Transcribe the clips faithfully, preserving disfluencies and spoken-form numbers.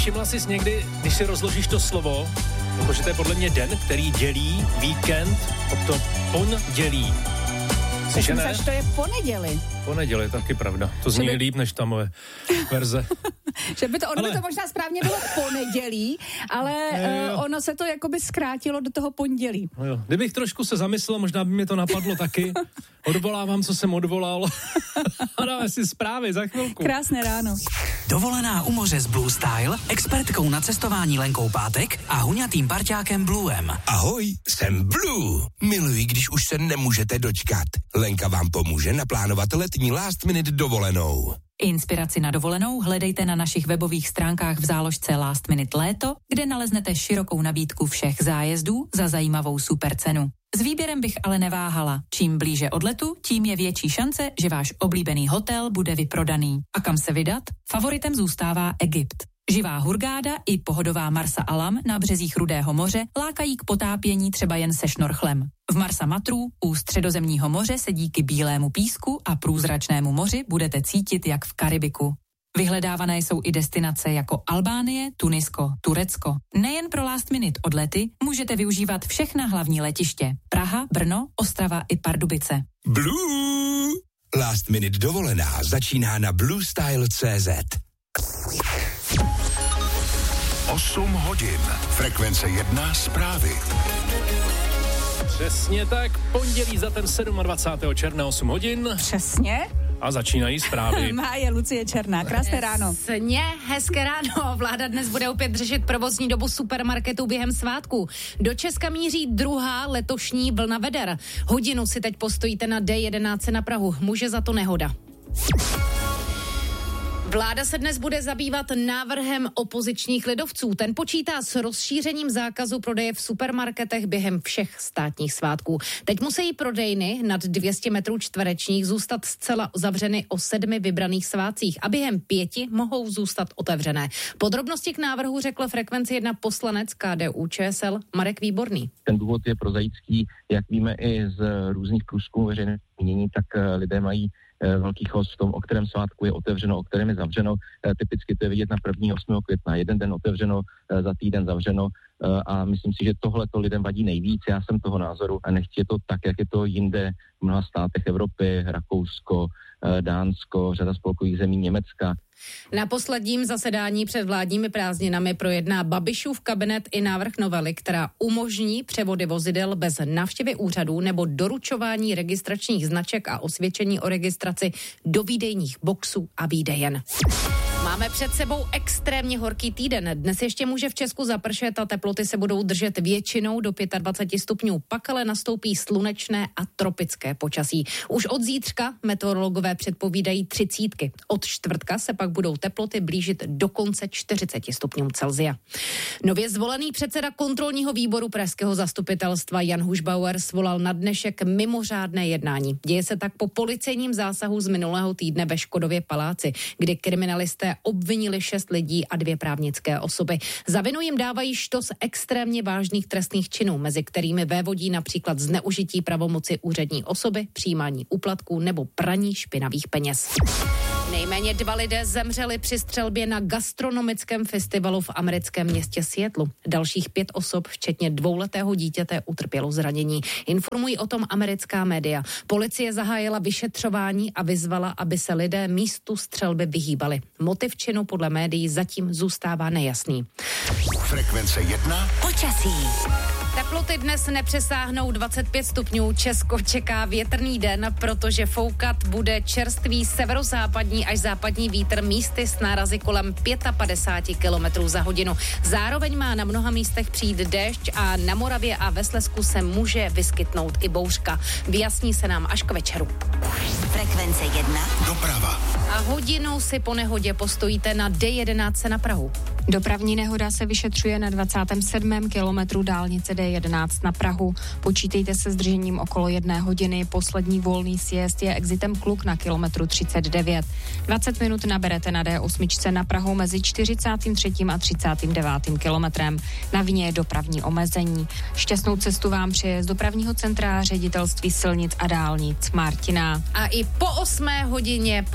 Všimla jsi někdy, když si rozložíš to slovo, jakože to je podle mě den, který dělí víkend od to pondělí. Jsi ne? Že to je poneděli. Poneděli, taky pravda. To zní by... líp než ta moje verze. že by to, ono ale... by to možná správně bylo ponedělí, ale uh, ono se to jakoby zkrátilo do toho pondělí. No jo. Kdybych trošku se zamyslel, možná by mě to napadlo taky. Odvolávám, co jsem odvolal. A dáme si zprávy za chvilku. Krásné ráno. Dovolená u moře s Blue Style, expertkou na cestování Lenkou Pátek a huňatým parťákem Bluem. Ahoj, jsem Blue. Miluji, když už se nemůžete dočkat. Lenka vám pomůže naplánovat letní last minute dovolenou. Inspiraci na dovolenou hledejte na našich webových stránkách v záložce Last Minute Léto, kde naleznete širokou nabídku všech zájezdů za zajímavou super cenu. S výběrem bych ale neváhala. Čím blíže odletu, tím je větší šance, že váš oblíbený hotel bude vyprodaný. A kam se vydat? Favoritem zůstává Egypt. Živá hurgáda i pohodová Marsa Alam na březích Rudého moře lákají k potápění třeba jen se šnorchlem. V Marsa Matru u Středozemního moře se díky bílému písku a průzračnému moři budete cítit jak v Karibiku. Vyhledávané jsou i destinace jako Albánie, Tunisko, Turecko. Nejen pro last minute odlety můžete využívat všechna hlavní letiště. Praha, Brno, Ostrava i Pardubice. Blue! Last minute dovolená začíná na blue style tečka cé zet. osm hodin. Frekvence jedna zprávy. Přesně tak, pondělí za ten dvacátého sedmého června osm hodin. Přesně. A začínají zprávy. Má je Lucie Černá. Krásné ráno. Přesně, hezké ráno. Vláda dnes bude opět řešit provozní dobu supermarketů během svátku. Do Česka míří druhá letošní vlna veder. Hodinu si teď postojíte na D jedenáct na Prahu. Může za to nehoda. Vláda se dnes bude zabývat návrhem opozičních lidovců. Ten počítá s rozšířením zákazu prodeje v supermarketech během všech státních svátků. Teď musí prodejny nad dvě stě metrů čtverečních zůstat zcela zavřeny o sedmi vybraných svátcích a během pěti mohou zůstat otevřené. Podrobnosti k návrhu řekl Frekvenci jedna poslanec K D U Č S L Marek Výborný. Ten důvod je prozaický, jak víme i z různých průzkumů veřejného mínění, tak lidé mají velký chaos v tom, o kterém svátku je otevřeno, o kterém je zavřeno. Typicky to je vidět na prvního osmého května. Jeden den otevřeno, za týden zavřeno a myslím si, že tohle to lidem vadí nejvíc. Já jsem toho názoru a nechci je to tak, jak je to jinde v mnoha státech Evropy, Rakousko, Dánsko, řada spolkových zemí, Německa. Na posledním zasedání před vládními prázdninami projedná Babišův kabinet i návrh novely, která umožní převody vozidel bez návštěvy úřadů nebo doručování registračních značek a osvědčení o registraci do výdejních boxů a výdejen. Máme před sebou extrémně horký týden. Dnes ještě může v Česku zapršet a teploty se budou držet většinou do dvacet pět stupňů. Pak ale nastoupí slunečné a tropické počasí. Už od zítřka meteorologové předpovídají třicítky. Od čtvrtka se pak budou teploty blížit dokonce čtyřicet stupňům Celsia. Nově zvolený předseda kontrolního výboru pražského zastupitelstva Jan Hušbauer svolal na dnešek mimořádné jednání. Děje se tak po policejním zásahu z minulého týdne ve Škodově paláci, kdy kriminalisté obvinili šest lidí a dvě právnické osoby. Za vinu jim dávají štos extrémně vážných trestných činů, mezi kterými vévodí například zneužití pravomoci úřední osoby, přijímání úplatků nebo praní špinavých peněz. Nejméně dva lidé zemřeli při střelbě na gastronomickém festivalu v americkém městě Seattlu. Dalších pět osob, včetně dvouletého dítěte, utrpělo zranění. Informují o tom americká média. Policie zahájila vyšetřování a vyzvala, aby se lidé místu střelby vyhýbali. Motiv činu podle médií zatím zůstává nejasný. Frekvence jedna. Počasí. Teploty dnes nepřesáhnou dvacet pět stupňů. Česko čeká větrný den, protože foukat bude čerstvý severozápadní až západní vítr, místy s nárazy kolem padesát pět kilometrů za hodinu. Zároveň má na mnoha místech přijít déšť a na Moravě a ve Slezsku se může vyskytnout i bouřka. Vyjasní se nám až k večeru. Frekvence jedna. Doprava. A hodinu si po nehodě postojíte na D jedenáct na Prahu. Dopravní nehoda se vyšetřuje na dvacátém sedmém kilometru dálnice D jedenáct na Prahu. Počítejte se zdržením okolo jedné hodiny. Poslední volný sjezd je exitem Kluk na kilometru třicet devět. dvacet minut naberete na D osm na Prahu mezi čtyřicátým třetím a třicátým devátým kilometrem. Na vině je dopravní omezení. Šťastnou cestu vám přeje z dopravního centra Ředitelství silnic a dálnic Martina. A i po osmé hodině pokračují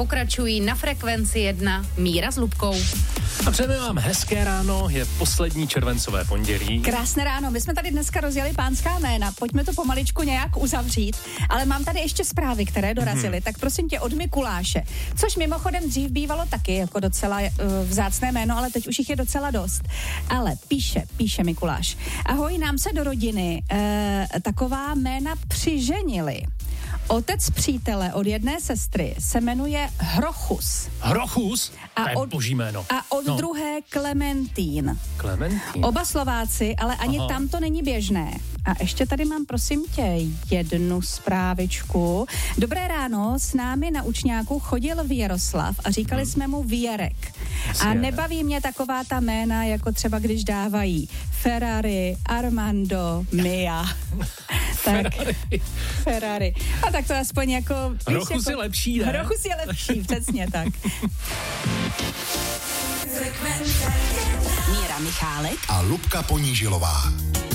vyšetřují na Frekvenci jedna Míra s Lubkou. A přejeme vám hezké ráno, je poslední červencové pondělí. Krásné ráno, my jsme tady dneska rozjeli pánská jména, pojďme to pomaličku nějak uzavřít, ale mám tady ještě zprávy, které dorazily, hmm. tak prosím tě od Mikuláše, což mimochodem dřív bývalo taky jako docela uh, vzácné jméno, ale teď už jich je docela dost. Ale píše, píše Mikuláš, ahoj, nám se do rodiny uh, taková jména přiženili. Otec přítele od jedné sestry se jmenuje Hrochus. Hrochus? A to je od, boží jméno. A od no. druhé Klementín. Klementín. Oba Slováci, ale ani Aha. tam to není běžné. A ještě tady mám, prosím tě, jednu zprávičku. Dobré ráno, s námi na učňáku chodil Věroslav a říkali hmm. jsme mu Věrek. A nebaví mě taková ta jména, jako třeba když dávají Ferrari, Armando, Mia. Tak, Ferrari. A tak to aspoň jako... Hrochus jako, je lepší, ne? Hrochus je lepší, přesně tak. Míra Michálek a Lubka Ponížilová.